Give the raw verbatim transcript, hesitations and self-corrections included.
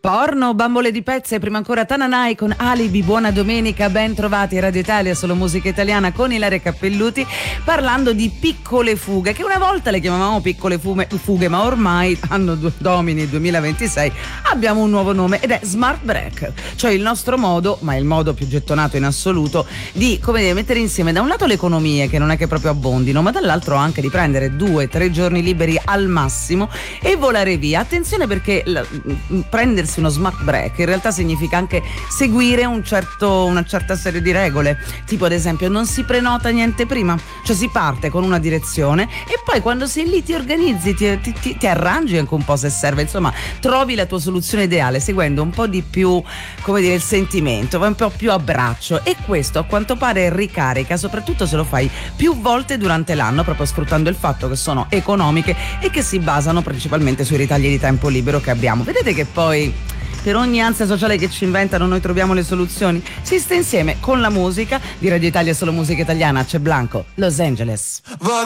Porno, bambole di pezze, prima ancora Tananai con Alibi, buona domenica, ben trovati Radio Italia, solo musica italiana con Ilaria Cappelluti, parlando di piccole fughe, che una volta le chiamavamo piccole fume, fughe, ma ormai, anno domini duemilaventisei, abbiamo un nuovo nome ed è Smart Break, cioè il nostro modo, ma il modo più gettonato in assoluto, di, come dire, mettere insieme da un lato le economie, che non è che proprio abbondino, ma dall'altro anche di prendere due, tre giorni liberi al massimo e volare via. Attenzione, perché la, prendersi uno smart break in realtà significa anche seguire un certo, una certa serie di regole, tipo ad esempio non si prenota niente prima, cioè si parte con una direzione e poi quando sei lì ti organizzi, ti, ti, ti, ti arrangi anche un po' se serve, insomma trovi la tua soluzione ideale seguendo un po' di più, come dire, il sentimento, va un po' più a braccio, e questo a quanto pare ricarica, soprattutto se lo fai più volte durante l'anno, proprio sfruttando il fatto che sono economiche e che si basano principalmente sui ritagli di tempo libero che abbiamo. Vedete che poi per ogni ansia sociale che ci inventano noi troviamo le soluzioni. Si sta insieme con la musica di Radio Italia, solo musica italiana. C'è Blanco, Los Angeles.